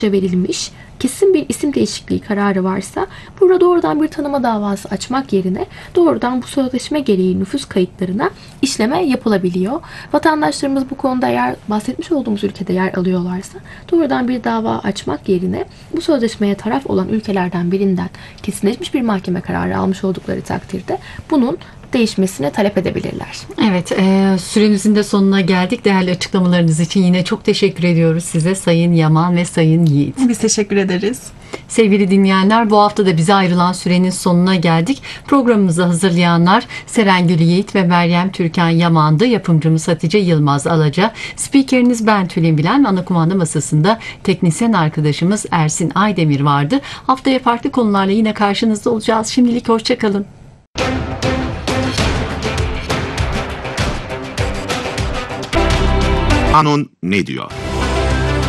verilmiş kesin bir isim değişikliği kararı varsa burada doğrudan bir tanıma davası açmak yerine doğrudan bu sözleşme gereği nüfus kayıtlarına işleme yapılabiliyor. Vatandaşlarımız bu konuda eğer bahsetmiş olduğumuz ülkede yer alıyorlarsa doğrudan bir dava açmak yerine bu sözleşmeye taraf olan ülkelerden birinden kesinleşmiş bir mahkeme kararı almış oldukları takdirde bunun değişmesini talep edebilirler. Evet, süremizin de sonuna geldik. Değerli açıklamalarınız için yine çok teşekkür ediyoruz size Sayın Yaman ve Sayın Yiğit. Biz teşekkür ederiz. Sevgili dinleyenler, bu hafta da bize ayrılan sürenin sonuna geldik. Programımızı hazırlayanlar Serengül Yiğit ve Meryem Türkan Yaman'dı. Yapımcımız Hatice Yılmaz Alaca. Spikeriniz ben Tülin Bilen. Ana kumanda masasında teknisyen arkadaşımız Ersin Aydemir vardı. Haftaya farklı konularla yine karşınızda olacağız. Şimdilik hoşçakalın. Kanun ne diyor?